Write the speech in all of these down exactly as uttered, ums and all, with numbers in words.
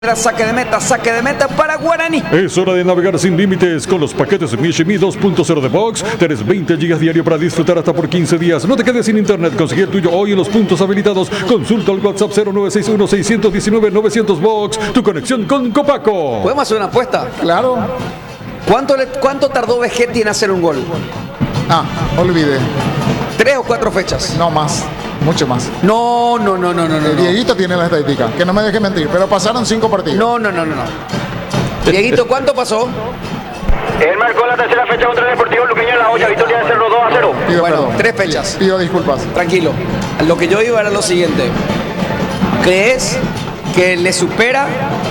Saque de meta, saque de meta para Guaraní. Es hora de navegar sin límites con los paquetes Mi dos punto cero de Box. Tienes veinte gigas diario para disfrutar hasta por quince días. No te quedes sin internet. Consigue el tuyo hoy en los puntos habilitados. Consulta al WhatsApp cero nueve seis uno seis uno nueve nueve cero cero Box. Tu conexión con Copaco. ¿Podemos hacer una apuesta? Claro. ¿Cuánto, le, cuánto tardó Vegetti en hacer un gol? Ah, olvidé. ¿Tres o cuatro fechas? No más. Mucho más. No, no, no, no, no. no. Dieguito tiene la estadística, que no me deje mentir, pero pasaron cinco partidos. No, no, no, no, no. Dieguito, ¿cuánto pasó? Él marcó la tercera fecha contra el Deportivo Luqueño en la olla, victoria de Cerro dos a cero. Pido Bueno, perdón. tres fechas. Pido disculpas. Tranquilo. Lo que yo iba era lo siguiente. ¿Crees que le supera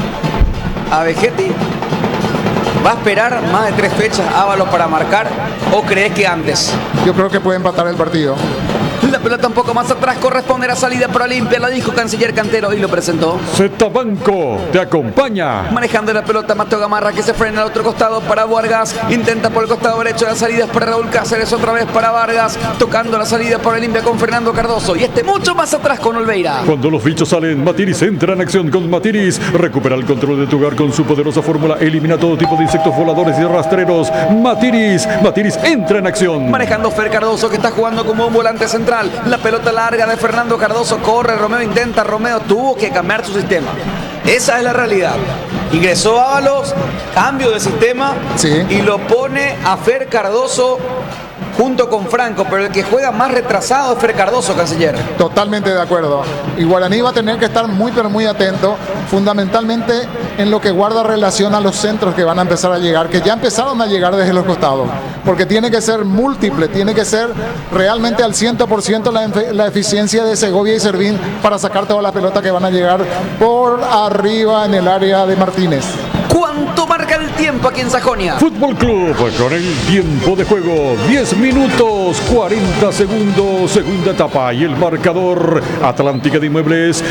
a Vegetti? ¿Va a esperar más de tres fechas Ábalos para marcar o crees que antes? Yo creo que puede empatar el partido. La pelota un poco más atrás corresponde a la salida para Olimpia, la dijo Canciller Cantero y lo presentó. Z Banco te acompaña. Manejando la pelota Mateo Gamarra que se frena al otro costado para Vargas. Intenta por el costado derecho las salidas para Raúl Cáceres, otra vez para Vargas. Tocando la salida para Olimpia con Fernando Cardoso. Y este mucho más atrás con Olveira. Cuando los bichos salen, Matiris entra en acción con Matiris. Recupera el control de tu hogar con su poderosa fórmula. Elimina todo tipo de insectos voladores y rastreros. Matiris, Matiris entra en acción. Manejando Fer Cardoso que está jugando como un volante central. La pelota larga de Fernando Cardoso. Corre, Romeo intenta. Romeo tuvo que cambiar su sistema. Esa es la realidad. Ingresó Ábalos, cambio de sistema, sí. Y lo pone a Fer Cardoso junto con Franco, pero el que juega más retrasado es Fer Cardoso, Canciller. Totalmente de acuerdo. Y Guaraní va a tener que estar muy pero muy atento, fundamentalmente en lo que guarda relación a los centros que van a empezar a llegar, que ya empezaron a llegar desde los costados, porque tiene que ser múltiple, tiene que ser realmente al cien por ciento la, la eficiencia de Segovia y Servín para sacar toda la pelota que van a llegar por arriba en el área de Martínez. ¿Cuánto marca el tiempo aquí en Sajonia? Fútbol Club con el tiempo de juego diez minutos cuarenta segundos, segunda etapa, y el marcador Atlántica de Inmuebles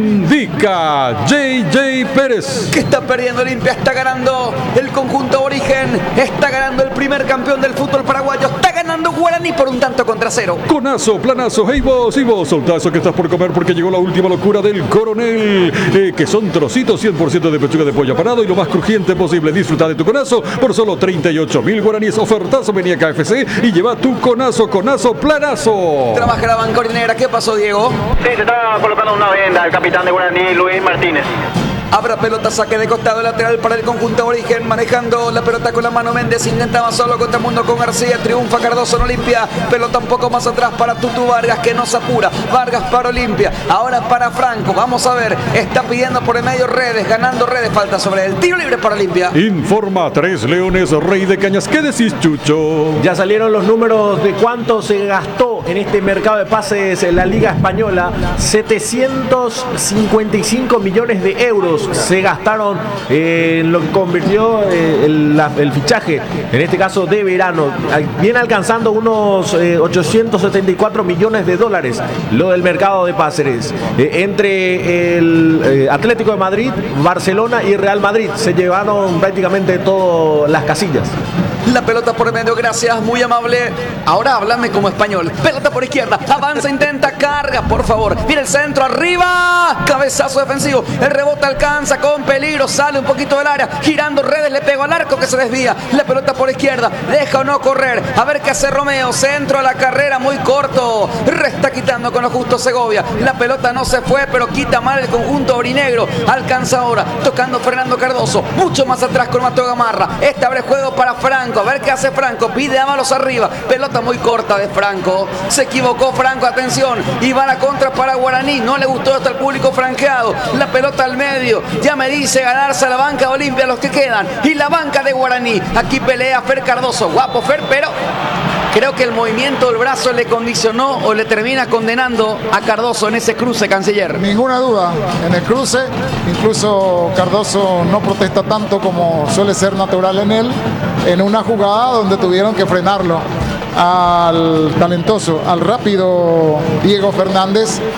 indica J J Pérez. Que está perdiendo Olimpia, está ganando el conjunto Origen, está ganando el primer campeón del fútbol paraguayo, está ganando Guaraní por un tanto contra cero. Conazo, planazo, hey vos, y vos, soltá eso que estás por comer porque llegó la última locura del Coronel, eh, que son trocitos cien por ciento de pechuga de pollo apanado y lo más crujiente posible. Disfruta de tu conazo por solo treinta y ocho mil guaraníes. Ofertazo, venía a K F C y lleva tu conazo, conazo, planazo. Trabaja la banca ordinaria. ¿Qué pasó, Diego? Sí, se está colocando una venda el capitán de Guaraní, Luis Martínez. Abra pelota, saque de costado lateral para el conjunto Origen, manejando la pelota con la mano Méndez, intentaba solo contra Mundo con García, triunfa Cardoso en Olimpia, pelota un poco más atrás para Tutu Vargas que no se apura, Vargas para Olimpia, ahora para Franco, vamos a ver, está pidiendo por el medio Redes, ganando Redes, falta sobre el tiro libre para Olimpia. Informa Tres Leones, Rey de Cañas. ¿Qué decís, Chucho? Ya salieron los números de cuánto se gastó en este mercado de pases en la Liga Española. setecientos cincuenta y cinco millones de euros se gastaron eh, en lo que convirtió eh, el, la, el fichaje, en este caso de verano. Viene alcanzando unos eh, ochocientos setenta y cuatro millones de dólares lo del mercado de pases. Eh, entre el eh, Atlético de Madrid, Barcelona y Real Madrid se llevaron prácticamente todas las casillas. La pelota por el medio, gracias, muy amable. Ahora háblame como español. Pelota por izquierda, avanza, intenta, carga, por favor. Viene el centro, arriba, cabezazo defensivo. El rebote alcanza con peligro, sale un poquito del área, girando Redes, le pegó al arco que se desvía. La pelota por izquierda, deja o no correr. A ver qué hace Romeo, centro a la carrera, muy corto. Resta quitando con lo justo Segovia. La pelota no se fue, pero quita mal el conjunto aurinegro. Alcanza ahora, tocando Fernando Cardoso. Mucho más atrás con Mateo Gamarra. Este abre juego para Franco. A ver qué hace Franco, pide a manos arriba, pelota muy corta de Franco, se equivocó Franco, atención, y va a la contra para Guaraní, no le gustó hasta el público franqueado, la pelota al medio, ya me dice ganarse a la banca de Olimpia los que quedan, y la banca de Guaraní, aquí pelea Fer Cardoso, guapo Fer, pero creo que el movimiento del brazo le condicionó o le termina condenando a Cardoso en ese cruce, Canciller. Ninguna duda, en el cruce, incluso Cardoso no protesta tanto como suele ser natural en él, en una jugada donde tuvieron que frenarlo al talentoso, al rápido Diego Fernández,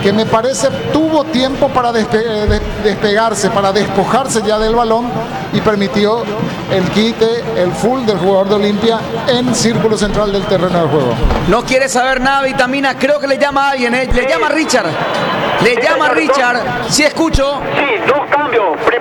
que me parece tuvo tiempo para despe de despegarse, para despojarse ya del balón y permitió el quite, el full del jugador de Olimpia en círculo central del terreno de juego. No quiere saber nada, Vitamina. Creo que le llama a alguien, ¿eh? Le llama a Richard. Le llama a Richard. Si escucho. Sí, dos cambios.